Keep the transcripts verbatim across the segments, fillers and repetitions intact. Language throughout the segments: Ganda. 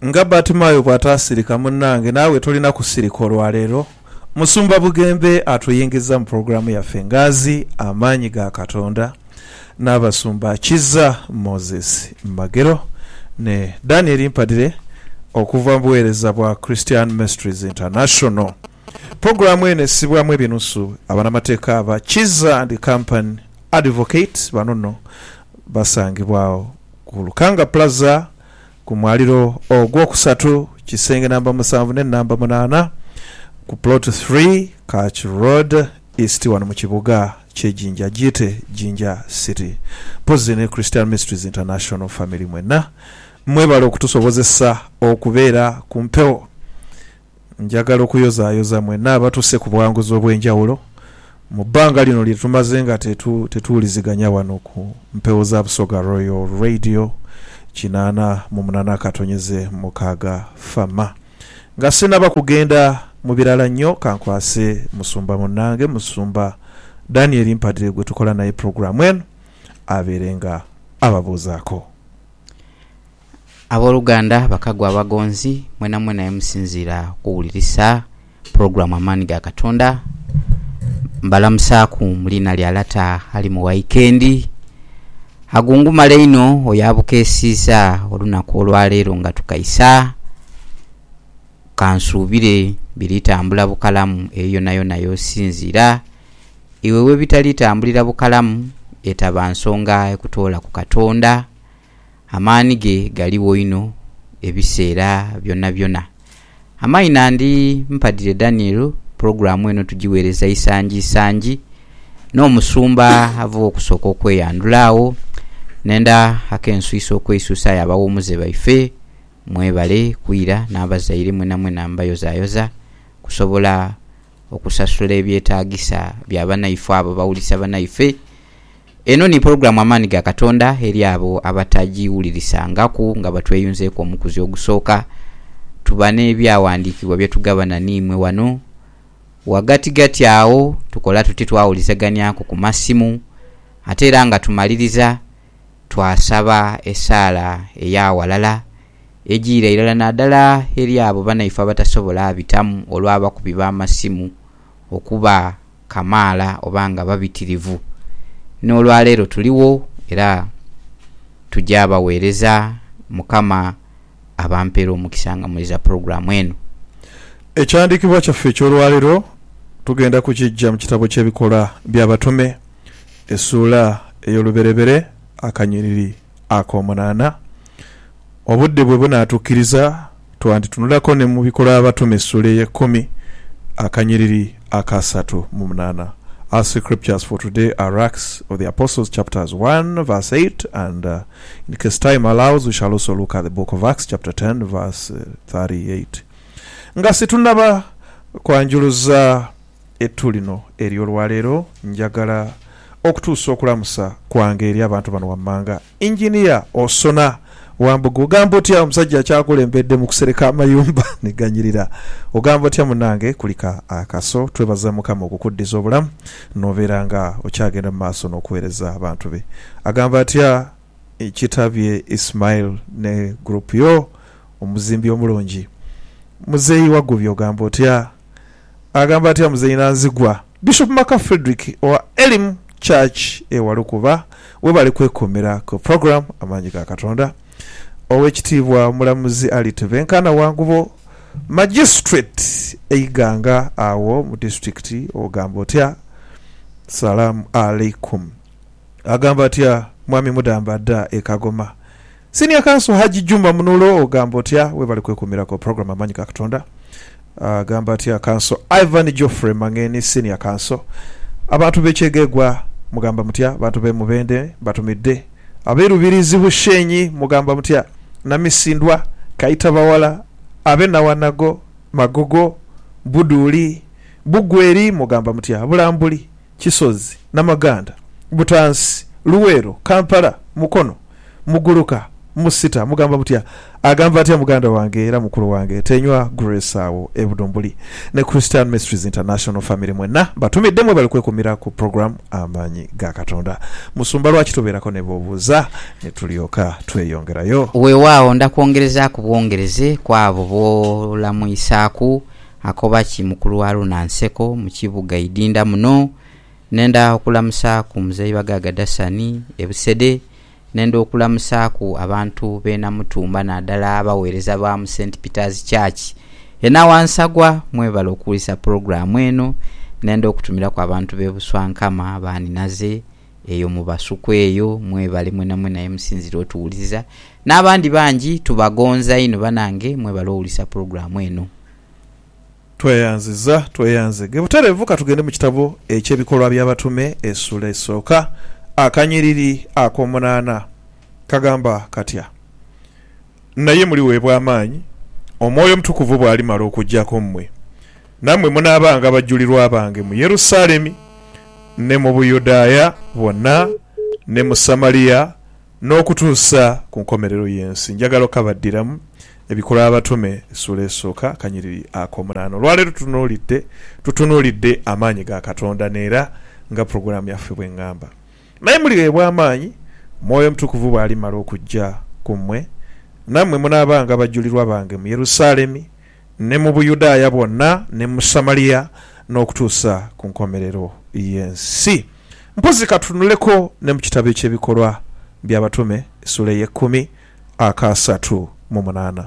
nga Batimayo bwatasirika munnange naawe tolina kusirika olwaleero. Musumba Bugembe atuyingiza mu programu yaffe Ngaazi Amaanyi ga Katonda n'abasumba Kiza Moses Magero ne Daniel Mpadire okuva mu buweereza bwa Christian Ministries International. Programu ene sibwamu ebinusu abanamateeka aba Kiza and Company Advocate banono basangibwawo ku Lukanga Plaza ku mwaliro ogwokusatu Kisenge namba musanvu ne namba munana ku plot three Catch Road East one mu kibuga kye Jinja Jite Jinja City. Pozine Christian Ministries International family mwena mwebale okutusobozesa okubeera ku mpewo. Njagala okuyoza yoza mwena abatuse ku bwanguzi obwenjawulo mu bbanga lino lye tumaze nga tetu tetuuliziganya wano ku mpewo za Busoga Royal Radio kinana mu munana katonyeze mukaga fama. Nga sinaba kugenda mu birala nnyo kankwase musumba munnange musumba Daniel Mpadire gwe tukola naye programu eno abeerenga ababuuzaako. Aboluganda bakagwa abagonzi mwena mwena emusinzira kuwulirisa programu Amaanyi ga Katonda. Mbalamusaku mulina lyalata ali mu weekendi agungumala ino oyabukeesiza olunaku olwaleero nga tukayisa kansuubire biritambula bukalamu eyo nayo nayo sinzira iwe we bitalitambulira bukalamu etaba nsonga ekutoola ku Katonda. Amaani ge galiwo ino ebiseera byonna byonna. Amaanyi nandi Mpadire Daniel programu eno tugiweereza isanji sanji n'omusumba ava okusooka okweyandulaawo nenda akensuisa okwesuusa yabawoomuze baife mwebale kwira n'abazaire mwena mwena mbayozayoza kusobola okusasula ebyetaagisa byabanaife abo bawulisa banaife. Eno ni programu Amaanyi ga Katonda eri abo abatagiwulirisangako nga batweyunzeeko omukuzi ogusooka. Tubane ebyawandiikibwa byetugabana nimwe wano wagati gati awo tukola tuti twawulizaganyako ku masimu ate era nga tumaliriza twasaba esaala eyawalala ejiira irala naddala eri abo banaife abatasobola abitamu olw'abakubi b'amasimu okuba kamaala obanga babitirivu. N'olwaleero tuliwo era tujja abaweereza Mukama abampeera omukisa nga muliza programu eno. Ekyandiikibwa kyaffe eky'olwaleero tugenda kukijja mu kitabo ky'ebikola by'abatume essuula ey'oluberebere akanyiriri ak'omunaana. Obudde bwe bunaatukkiriza twanditunulako ne mu bikola abatume essuula ey'ekkumi akanyiriri akasatu mu munaana. Our scriptures for today are Acts of the Apostles chapters one verse eight, and uh, in case time allows we shall also look at the book of Acts chapter ten verse uh, thirty-eight. Nga situnaba kwanjuluza etulino eri olwaleero njagala okutuusa okulamusa kwange eri abantu bano wammanga. Engineer Osona Wambugu ogamba otya omusajja akyakulembedde mu kusereka amayumba neganyirira ogamba otya munange kulika akaso twebaza Mukama okukuddiza obulamu nobeera nga okyagenda mu maaso n'okuweereza abantu be. Agamba atya ekitabye Ismail ne group yo omuzimbi omulungi. Muzeeyi Wagubye ogamba otya? Agamba atya Muzeeyi Nanzigwa. Bishop Maka Frederick wa Elim Church ewalukuba webali kwekomera ku program Amaanyi ga Katonda. Owekitiibwa Mulamuzi Ali Tebenkana Wangubo Magistrate Eiganga awo mu district ogamba otya? Salamu alaikum. Agamba atya Mwami Mudamba da e Kagoma. Senior Council Haji Juma Munulo ogamba otya? Webali kwekomera ku program Amaanyi ga Katonda. Agamba atya Council Ivan Geoffrey Mangeni Senior Council. Abantu bekyegegwa mugamba mutya? Abantu be Mubende batumidde. Aberubirizi Bushenyi mugamba mutya? Namisindwa Kaita Bawala abe nawanago Magogo Buduli Bugweri mugamba mutya? Bulambuli Kisozi Namaganda Butansi Luwero Kampala Mukono Muguruka musita mugamba butya agamba atya muganda wange era mukulu wange tenywa Grace awo ebudumbuli ne Christian Ministries International Family mwena batumidde mwe bali kwekumira ku program amanyi ga Katonda musumba lwaki tubeerako ne bobuuza ne tulyoka tweyongerayo weewaawo ndakwongereza ku bwongereze kwabo bolamu Isaaku akoba kimukulu wa Lunanseko mu kibuga Idinda muno nenda okulamusa ku muzeyi Bagaga Dasani ebusede nenda okulamusa ku abantu bena mutumba naddala abaweereza ba mu Saint Peter's Church ena wansagwa mwebala okulisa program eno nenda okutumira ku abantu b'Ebuswankama baninaze eyo mu Basuku eyo mwebale mwena mwena emusinziro otuwuliza n'abandi bangi tubagonza ino banange mwebala owulisa program eno tweyanziza tweyanzige buterevuka tugende mu kitabo eky'ebikolwa by'abatume essula esooka akanyiriri akomunaana kagamba katya naye muli weebwa amaanyi omwoyo omutukuvu bw'alimala okujjako mmwe nammwe munaabanga bajjulirwa bange mu Yerusaalemi ne mu Buyudaaya bwonna ne mu Samaliya n'okutuusa ku nkomerero y'ensi njagala okabaddiramu ebikolwa abatume essula esooka akanyiriri akomunaana olwaleero tutunuulidde tutunuulidde amaanyi ga Katonda neera nga puroguramu yaffe bwe ngamba naye muliweebwa amaanyi mwoyo omutukuvu bw'alimala okujja ku mmwe nammwe munaabanga bajjulirwa bange mu Yerusaalemi ne mu Buyudaaya bwonna ne mu Samaliya n'okutuusa ku nkomerero y'ensi mpozi katunuleko ne mu kitabo eky'ebikolwa by'abatume essula y'ekkumi akasatu mu munaana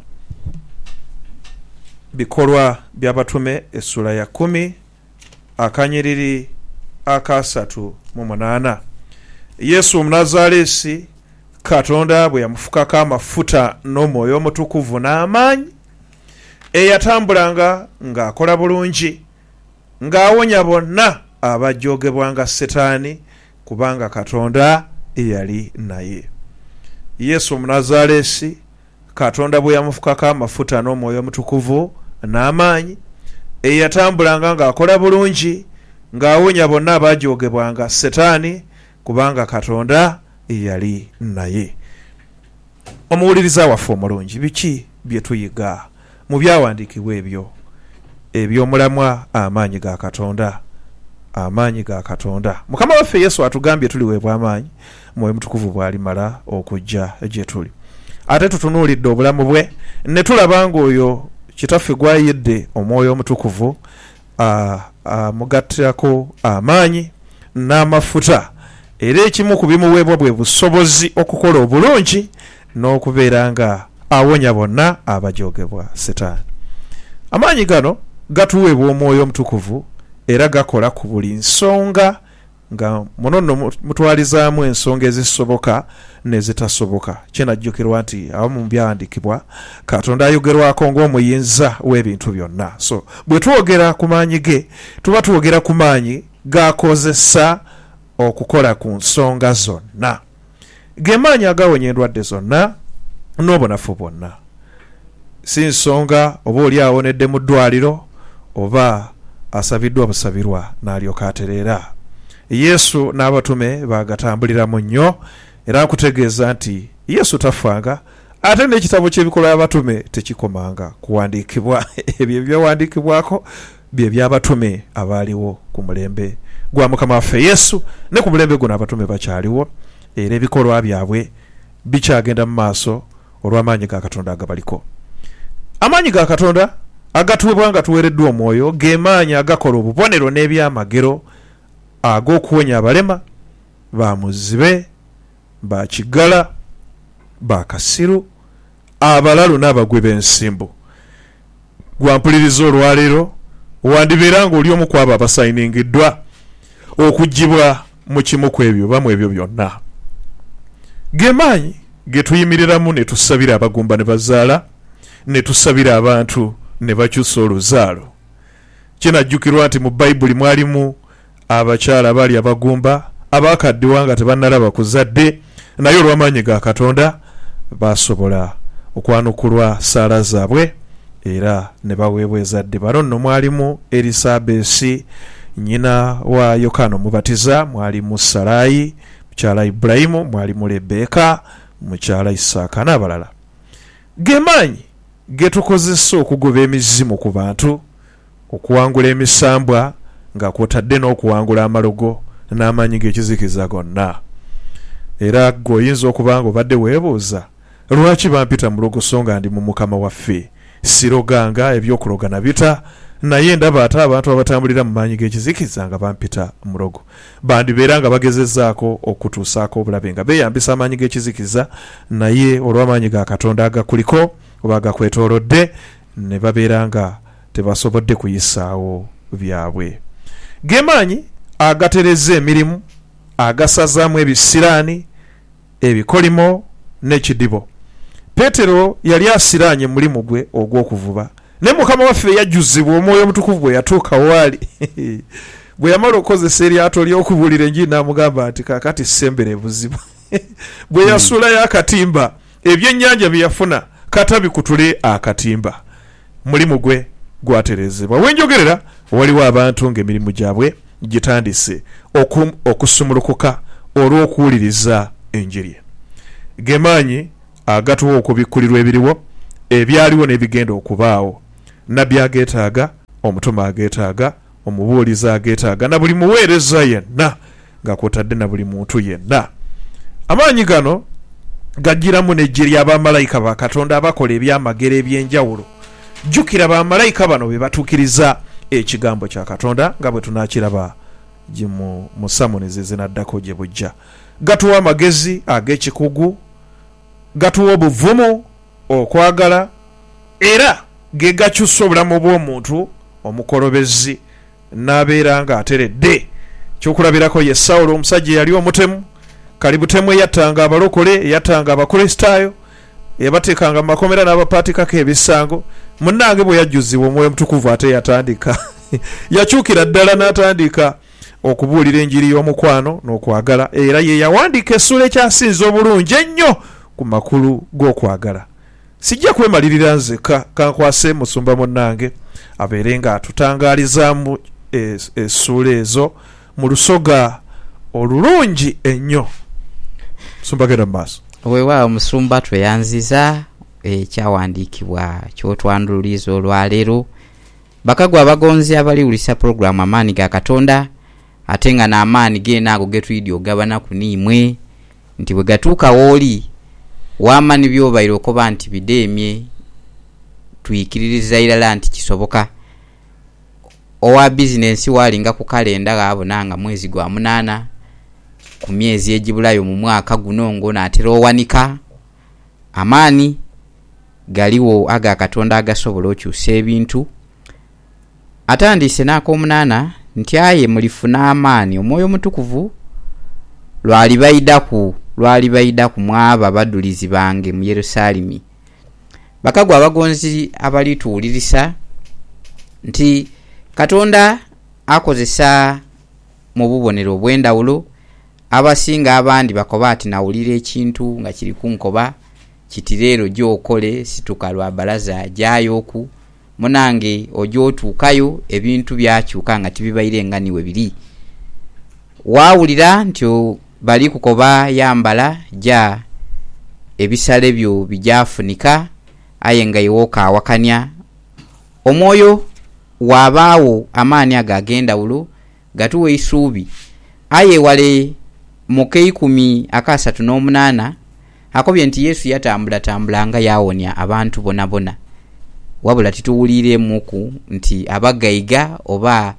bikolwa by'abatume essula ya kumi akanyiriri akasatu mu munaana Yesu Omunazaalesi Katonda bwe yamufukako amafuta n'omwoyo omutukuvu n'amaanyi eyatambulanga ng'akola bulungi ng'awonya bonna abajoogebwanga Setaani kubanga Katonda yali naye. Yesu Omunazaalesi Katonda bwe yamufukako amafuta n'omwoyo omutukuvu n'amaanyi eyatambulanga ng'akola bulungi ng'awonya bonna abajoogebwanga Setaani kubanga Katonda yali naye. Omuwuliriza waffe omulungi biki bye tuyiga mu byawandiikibwa ebyo eby'omulamwa amaanyi ga Katonda amaanyi ga Katonda. Mukama waffe Yesu atugambye tuliweebwa amaanyi mwoyo mutukuvu bw'alimala okujja gye tuli. Ate tutunuulidde obulamu bwe ne tulaba ng'oyo kitaffe gwayidde omwoyo omutukuvu amugattirako amaanyi n'amafuta era ekimu ku bimuweebwa bwe busobozi okukola obulungi n'okubeera nga awonya bonna abajoogebwa Setaani. Amaanyi gano gatuweebwa omwoyo omutukuvu era gakola ku buli nsonga nga muno nno mutwalizaamu ensonga ezisoboka n'ezitasoboka. Kinajjukirwa nti abamu mu byawandiikibwa Katonda ayogerwako ng'omuyinza w'ebintu byonna. So bwe twogera ku maanyi ge tuba twogera ku maanyi g'akozesa okukola ku nsonga zonna. Ge maanyi agawonya endwadde zonna n'obunafu bwonna. Si nsonga oba oli awonedde mu ddwaliro oba asabiddwa busabirwa n'alyoka atereera. Yesu n'abatume bagatambuliramu nnyo era nkutegeeza nti Yesu tafanga ate n'ekitabo ky'ebikolwa by'abatume tekikomanga kuwandiikibwa. Ebyo ebyawandiikibwako bye by'abatume abaaliwo ku mulembe gwa Mukama waffe Yesu ne ku mulembe guno abatume bakyaliwo era ebikolwa byabwe bikyagenda mu maaso olw'amaanyi ga Katonda agabaliko. Amaanyi ga Katonda agatuweebwa nga tuweereddwa omwoyo ge maanyi agakola obubonero n'ebyamagero ag'okuwonya abalema bamuzibe bakigala bakasiru abalalu n'abagwe b'ensimbu. Gwampuliriza olwaleero wandibeera ng'oli omu ku abo abasayiningiddwa okuggyibwa mu kimu ku ebyo bamu ebyo byonna. Ge maanyi ge tuyimiriramu ne tusabira abagumba ne bazaala ne tusabira abantu ne bakyusa oluzaalo. Kinajjukirwa nti mu Bayibuli mwalimu abakyala abaali abagumba abaakaddiwa nga tebannalaba kuzadde naye olw'amaanyi ga Katonda baasobola okwanukulwa ssaala zaabwe era ne baweebwa ezadde. Bano nno mwalimu Erisabesi nnyina wa Yokaana Omubatiza, mwalimu Salaayi mukyala Ibulayimu, mwalimu Lebbeeka, mukyala Isaaka n'abalala. Gemaanyi getukozesa okugoba emizimu ku bantu, okuwangula emisambwa nga kwotadde n'okuwangula amalogo n'amaanyi g'ekizikiza gonna. Era gwe oyinza okuba nga obadde weebuuza lwaki bampita mulogo so nga ndi mu Mukama waffe, siroganga ebyokuloga na bita, naye ndaba ate abantu abatambulira mu maanyi g'ekizikiza nga bampita mulogo. Bandibeera nga bagezezzaako okutuusaako obulabe nga beeyambisa amaanyi g'ekizikiza, naye olw'amaanyi ga Katonda agakuliko oba agakwetoolodde ne babeera nga tebasobodde kuyisaawo byabwe. Gemaanyi agatereza emirimu, agasazaamu ebisiraani, ebikolimo n'ekidibo. Peetero yali asiraanye mulimu gwe ogw'okuvuba, ne Mukama waffe yajjuzibwa Omwoyo Omutukuvu bwe yatuuka waali. Bwe yamala okukozesa eryato ly'okubuulira enjiri n'amugamba nti kaakati sembere buzibu. Bwe yasuulayo akatimba, ebyennyanja bye yafuna kata bikutule akatimba. Mulimu gwe gwaterezebwa. Wenjogerera waliwo abantu ng'emirimu gyabwe gitandise okusumulukuka olw'okuwuliriza enjiri. Gemaanyi agatuwa okubikkulirwa ebiriwo, ebyaliwo n'ebigenda okubaawo. Nabbi ageetaaga, omutume ageetaaga, omubuulizi ageetaaga, na buli muweereza yenna nga kwotadde na buli muntu yenna. Amaanyi gano gajjiramu n'eggye ly'abamalayika ba Katonda abakola ebyamagero eby'enjawulo. Jjukira bamalayika bano be batuukiriza ekigambo kya Katonda nga bwe tunaakiraba mu mu Samuneezi zinaddako gye bujja. Gatuwa amagezi ag'ekikugu, gatuwa obuvumu, okwagala, era ge gakyusa obulamu bw'omuntu omukolobezi n'abeera nga ateredde. Kyokulabirako ye Sawulo, omusajja yali omutemu, kalibutemu eyattanga abalokole, eyattanga abakristaayo, eyabateekanga mu makomera n'abapaatikako ebisango. Munnange bwe yajjuzibwa Omwoyo Omutukuvu ate yatandika yakyukira ddala n'atandika okubuulira enjiri y'omukwano n'okwagala, era ye yawandiika essula ekyasinze obulungi ennyo ku makulu g'okwagala. Sijja kwemalirira nzeka, kankwase musumba munnange abeere nga atutangaalizaamu essula ezo mu lusoga olulungi ennyo. Musumba genda mu maaso. Weewaawo musumba tweyanziza ekyawandiikibwa kyotwanduliza olwaleero. Bakagwa abagonzi abaliwulisa puroguramu Amaanyi ga Katonda, ate nga n'amaanyi g'enaago getuyidde ogabana ku niimwe, nti bwe gatuuka wooli waamani by'obaire okuba nti bideemye, tuyikiririza irala nti kisoboka. Owa bizinensi waalinga ku kalenda gaabona nga mwezi gwa munaana ku myezi egibulayo mu mwaka guno ng'onaatera owanika. Amaanyi galiwo aga Katonda agasobola okyusa ebintu. Atandise n'ak'omunaana nti aye mulifuna amaanyi Omwoyo Omutukuvu lwali bayidaku lwali bayidaku mwaba abadulizi bange mu Yerusaalemi. Bakagwa abagonzi abalituwulirisa nti Katonda akozesa mu bubonero obw'endawulo. Abasinga abandi bakoba ati nawulira ekintu nga kiri kunkoba kiti leero gy'okole situka lwa balaza gyayoku, munange ogyotuukayo ebintu byakyuka nga tibibaire nga niwe biri. Waawulira nti bali kukoba yambala ja ebisale byo bijaafunika, aye nga iwoka awakanya. Omwoyo wabaawo amaanyi agagenda wulo gatuwe isuubi. Aye wale muke kumi akasatu n'omunaana akobye nti Yesu yatambula tambulanga yawonya abantu bona bona. Wabula tituwulire muku nti abagayiga oba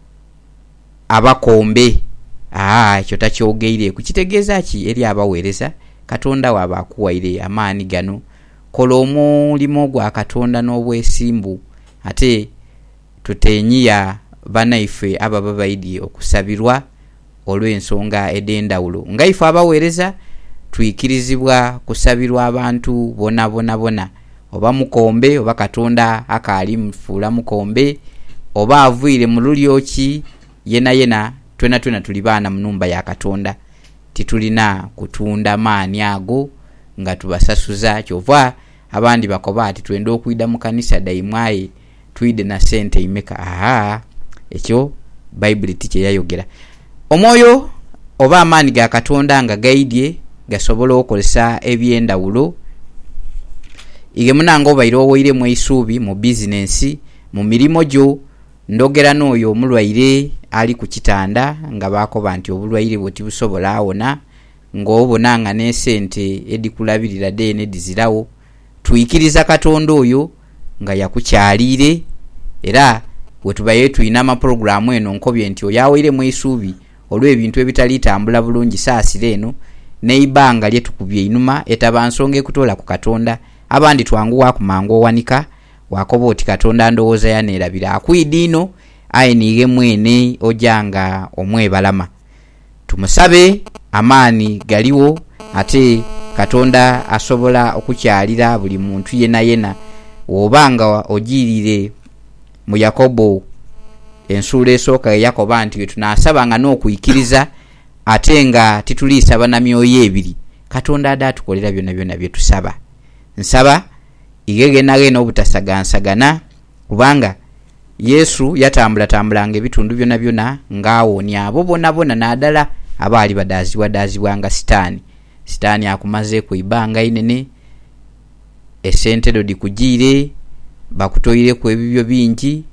abakombe. Ah, ekyo takyogeire kukitegeeza ki eri abaweereza Katonda waba akuwaire amaanyi gano. Kola omulimo gwa Katonda n'obwesimbu, ate tutenyiya banaife ababa baidi okusabirwa olw'ensonga ed'endawulo. Nga ife abaweereza tuyikirizibwa kusabirwa abantu bona bona bona, oba mukombe oba Katonda akaali mufuula mukombe, oba avuire mu lulyoki, yena yena twena twena tuli baana mu nnumba ya Katonda. Titulina kutunda maanyi ago nga tubasasuza. Kyova abandi bakoba ati twenda okuyida mu kanisa daimwaye tuyide na sente imeka. Aha, ekyo Bible tikye yayogera. Omwoyo oba amaanyi ga Katonda nga gaidye gasobola okolesa ebyendawulo ige munanga obaire owoire mu isuubi mu business mu mirimo gyo ndogera n'oyo omulwaire ali ku kitanda nga bakoba nti obulwaire bwoti busobola awona ng'obonanga n'esente edikulabirira dene dizirawo tuyikiriza Katonda oyo nga yakukyalire era wetubaye tuyina amaprogramu eno nkobye nti oyawoire mu isuubi olw'ebintu ebitali tambula bulungi saasire eno neibanga lyetukubye inuma etaba nsonga ekutola ku Katonda abandi twangu wakumango wanika wakoba oti Katonda ndowooza yaneerabira akuidino ayinige mwene ojanga omwebalama tumusabe amaani galiwo ate Katonda asobola okukyalira buli muntu yena yena obanga ogirire mu Yakobo ensula esooka Yakoba nti tunasaba nga n'okuyikiriza ate nga tituliisa bana myoyo ebiri Katonda adatukolera byonna byonna bye tusaba nsaba igege nage n'obutasagansagana kubanga Yesu yatambula tambulanga ebitundu byonna byonna ngaawonya abo bonna bonna naddala abaali badaziwa dazibwa nga sitaani sitaani akumaze ku ibanga inene esente dodi kujire bakutoyire ku ebibyo bingi